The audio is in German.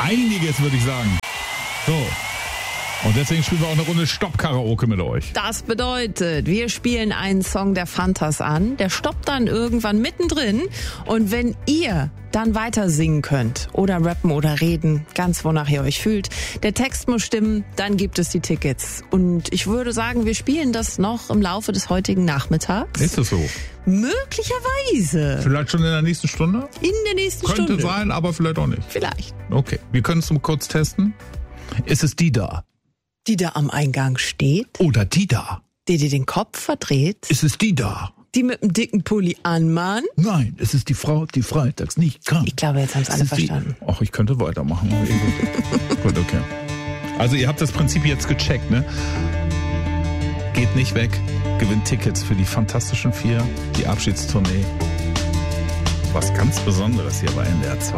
Einiges, würde ich sagen. So. Und deswegen spielen wir auch eine Runde Stopp-Karaoke mit euch. Das bedeutet, wir spielen einen Song der Fantas an, der stoppt dann irgendwann mittendrin und wenn ihr dann weiter singen könnt oder rappen oder reden, ganz wonach ihr euch fühlt, der Text muss stimmen, dann gibt es die Tickets. Und ich würde sagen, wir spielen das noch im Laufe des heutigen Nachmittags. Ist das so? Möglicherweise. Vielleicht schon in der nächsten Stunde? In der nächsten Stunde. Könnte sein, aber vielleicht auch nicht. Vielleicht. Okay, wir können es mal kurz testen. Ist es die da? Die da am Eingang steht? Oder die da? Die den Kopf verdreht? Ist es die da? Die mit dem dicken Pulli anmahnt? Nein, es ist die Frau, die freitags nicht kann. Ich glaube, jetzt haben es alle verstanden. Ach, ich könnte weitermachen. Gut, okay. Also ihr habt das Prinzip jetzt gecheckt, ne? Geht nicht weg, gewinnt Tickets für die Fantastischen Vier, die Abschiedstournee. Was ganz Besonderes hier bei NDR 2.